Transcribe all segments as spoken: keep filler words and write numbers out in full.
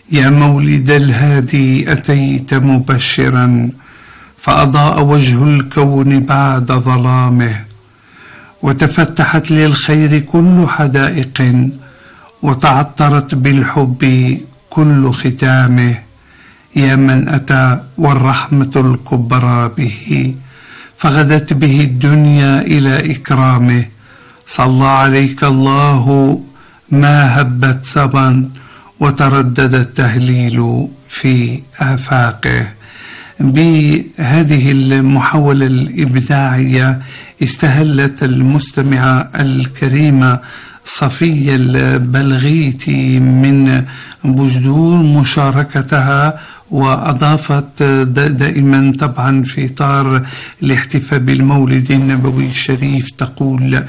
يا مولد الهادي أتيت مبشرا، فأضاء وجه الكون بعد ظلامه، وتفتحت للخير كل حدائق، وتعطرت بالحب كل ختامه. يا من أتى والرحمة الكبرى به، فغدت به الدنيا إلى إكرامه. صلى عليك الله ما هبت سبا، وتردد التهليل في آفاقه. بهذه المحاولة الإبداعية استهلت المستمعة الكريمة صفية البلغيتي من بجدور مشاركتها، وأضافت دائما طبعا في إطار الاحتفاء بالمولد النبوي الشريف تقول: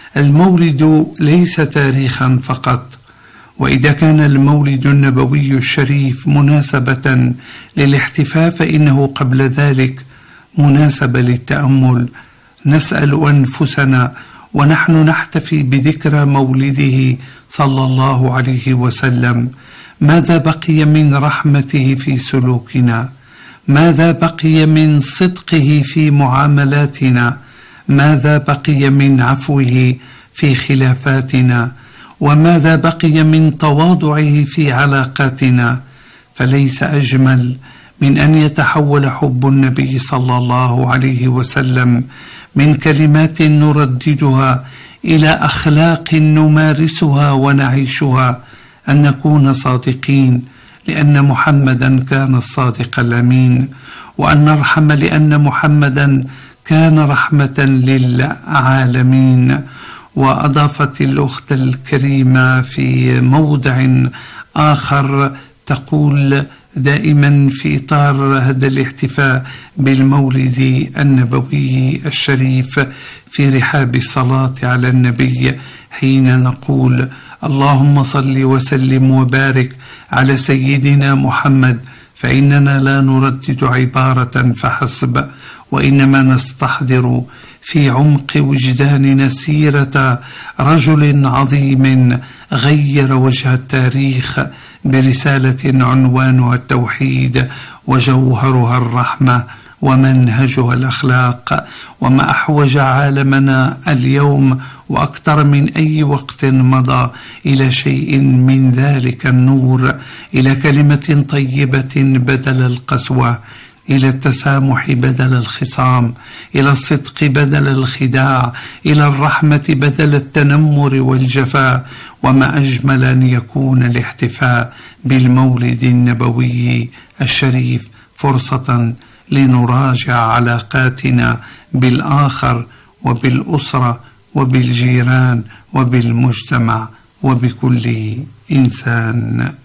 المولد ليس تاريخا فقط، وإذا كان المولد النبوي الشريف مناسبة للاحتفاء فإنه قبل ذلك مناسبة للتأمل. نسأل أنفسنا ونحن نحتفي بذكرى مولده صلى الله عليه وسلم: ماذا بقي من رحمته في سلوكنا؟ ماذا بقي من صدقه في معاملاتنا؟ ماذا بقي من عفوه في خلافاتنا؟ وماذا بقي من تواضعه في علاقاتنا؟ فليس أجمل من أن يتحول حب النبي صلى الله عليه وسلم من كلمات نرددها إلى أخلاق نمارسها ونعيشها، أن نكون صادقين لأن محمدا كان الصادق الأمين، وأن نرحم لأن محمدا كان رحمة للعالمين. وأضافت الأخت الكريمة في موضع آخر تقول دائما في إطار هذا الاحتفاء بالمولد النبوي الشريف في رحاب الصلاة على النبي، حين نقول: اللهم صل وسلم وبارك على سيدنا محمد، فإننا لا نردد عبارة فحسب، وإنما نستحضر في عمق وجداننا سيرة رجل عظيم غير وجه التاريخ برسالة عنوانها التوحيد وجوهرها الرحمة ومنهجها الأخلاق. وما أحوج عالمنا اليوم وأكثر من أي وقت مضى إلى شيء من ذلك النور، إلى كلمة طيبة بدل القسوة، إلى التسامح بدل الخصام، إلى الصدق بدل الخداع، إلى الرحمة بدل التنمر والجفاء. وما أجمل أن يكون الاحتفاء بالمولد النبوي الشريف فرصة لنراجع علاقاتنا بالآخر وبالأسرة وبالجيران وبالمجتمع وبكل إنسان.